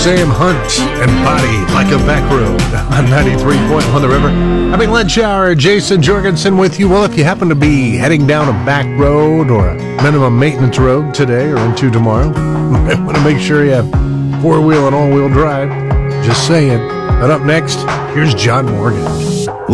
Sam Hunt and Body Like a Back Road on 93.1 The River. Having lunch hour, Jason Jorgensen with you. Well, if you happen to be heading down a back road or a minimum maintenance road today or into tomorrow, you might want to make sure you have four-wheel and all-wheel drive. Just saying. But up next, here's John Morgan.